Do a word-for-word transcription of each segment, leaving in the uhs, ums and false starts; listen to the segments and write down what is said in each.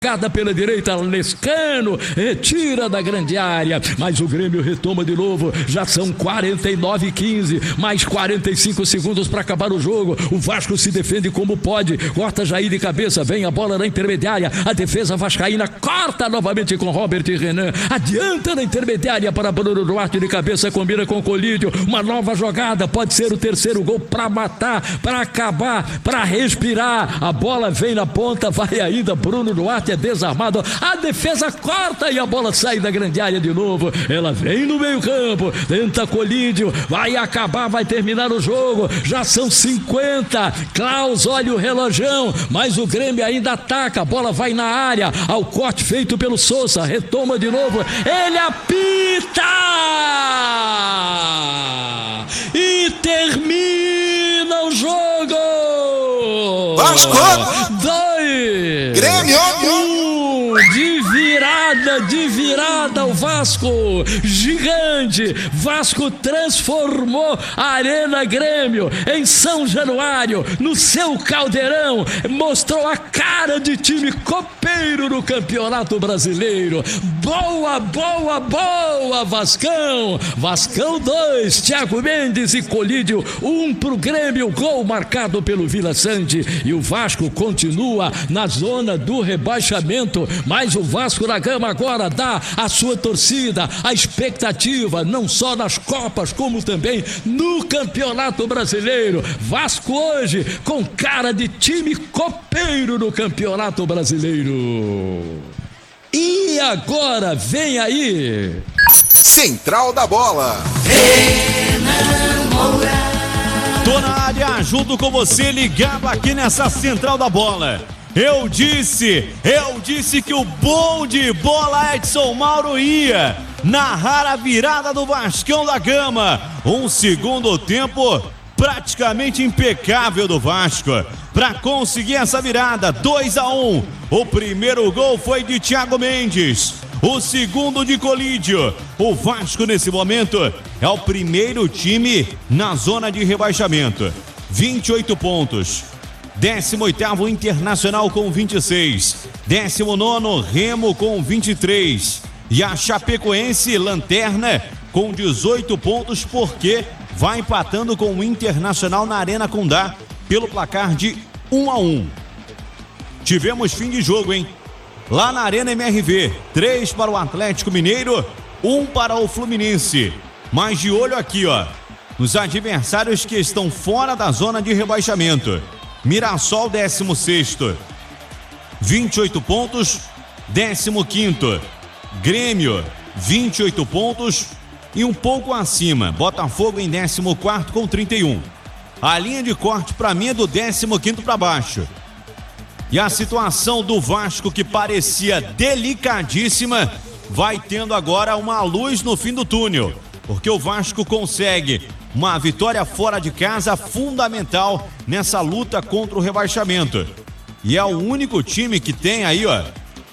Jogada pela direita, Lescano retira da grande área, mas o Grêmio retoma de novo. Já são quarenta e nove a quinze, mais quarenta e cinco segundos para acabar o jogo. O Vasco se defende como pode, corta Jair de cabeça, vem a bola na intermediária, a defesa vascaína corta novamente com Robert e Renan, adianta na intermediária para Bruno Duarte de cabeça, combina com Colídio, uma nova jogada, pode ser o terceiro gol para matar, para acabar, para respirar. A bola vem na ponta, vai ainda Bruno Duarte, é desarmado, a defesa corta e a bola sai da grande área de novo. Ela vem no meio campo, tenta Colídio, vai acabar, vai terminar o jogo. Já são cinquenta. Klaus olha o relojão, mas o Grêmio ainda ataca, a bola vai na área, ao corte feito pelo Sousa, retoma de novo, ele apita e termina o jogo. Vasco dois Grêmio um, de virada, de virada o Vasco, gigante. Vasco transformou a Arena Grêmio em São Januário, no seu caldeirão, mostrou a cara de time copeiro no Campeonato Brasileiro. Boa, boa, boa, Vascão. Vascão dois, Thiago Mendes e Colídio, um pro Grêmio, gol marcado pelo Vila Sante, e o Vasco continua na zona do rebaixamento, mas o Vasco da Gama agora dá a sua torcida, a expectativa, não só nas Copas, como também no Campeonato Brasileiro. Vasco hoje com cara de time copeiro no Campeonato Brasileiro. E agora vem aí Central da Bola. Renan Moura. Tô na área junto com você, ligado aqui nessa Central da Bola. Eu disse, eu disse que o bom de bola Edson Mauro ia narrar a virada do Vascão da Gama. Um segundo tempo praticamente impecável do Vasco para conseguir essa virada, dois a um. O primeiro gol foi de Thiago Mendes, o segundo de Colídio. O Vasco nesse momento é o primeiro time na zona de rebaixamento, vinte e oito pontos. décimo oitavo Internacional com vinte e seis, décimo nono Remo com vinte e três, e a Chapecoense, lanterna, com dezoito pontos, porque vai empatando com o Internacional na Arena Condá pelo placar de um a um. Tivemos fim de jogo, hein? Lá na Arena M R V, três para o Atlético Mineiro, um para o Fluminense. Mas de olho aqui, ó, nos adversários que estão fora da zona de rebaixamento. Mirassol, décimo sexto, vinte e oito pontos. Décimo quinto, Grêmio, vinte e oito pontos. E um pouco acima, Botafogo em décimo quarto com trinta e um. A linha de corte para mim é do décimo quinto para baixo. E a situação do Vasco, que parecia delicadíssima, vai tendo agora uma luz no fim do túnel, porque o Vasco consegue uma vitória fora de casa fundamental nessa luta contra o rebaixamento. E é o único time que tem aí, ó,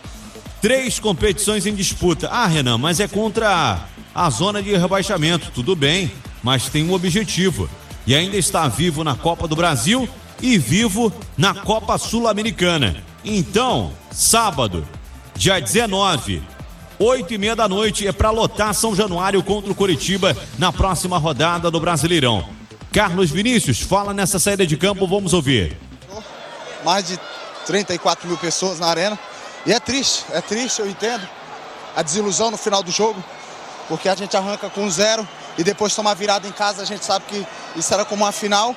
três competições em disputa. Ah, Renan, mas é contra a, a zona de rebaixamento. Tudo bem, mas tem um objetivo. E ainda está vivo na Copa do Brasil e vivo na Copa Sul-Americana. Então, sábado, dia dezenove, oito e meia da noite, é para lotar São Januário contra o Coritiba na próxima rodada do Brasileirão. Carlos Vinícius fala nessa saída de campo, vamos ouvir. Mais de trinta e quatro mil pessoas na arena, e é triste, é triste, eu entendo a desilusão no final do jogo, porque a gente arranca com zero e depois toma virada em casa. A gente sabe que isso era como uma final,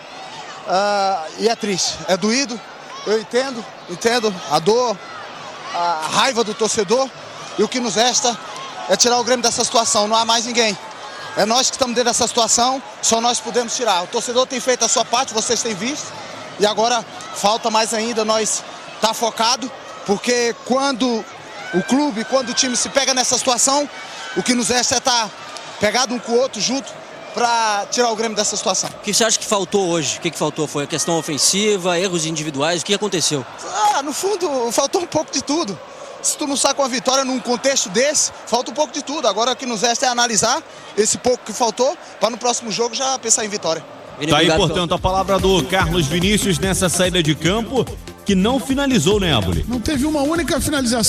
uh, e é triste, é doído, eu entendo, entendo a dor, a raiva do torcedor. E o que nos resta é tirar o Grêmio dessa situação, não há mais ninguém. É nós que estamos dentro dessa situação, só nós podemos tirar. O torcedor tem feito a sua parte, vocês têm visto, e agora falta mais ainda nós estar focado, porque quando o clube, quando o time se pega nessa situação, o que nos resta é estar pegado um com o outro junto para tirar o Grêmio dessa situação. O que você acha que faltou hoje? O que, que faltou? Foi a questão ofensiva, erros individuais? O que aconteceu? Ah, no fundo, faltou um pouco de tudo. Se tu não sai com a vitória num contexto desse, falta um pouco de tudo. Agora o que nos resta é analisar esse pouco que faltou, para no próximo jogo já pensar em vitória. Tá aí, portanto, a palavra do Carlos Vinícius nessa saída de campo, que que não finalizou, né, Éboli? Não teve uma única finalização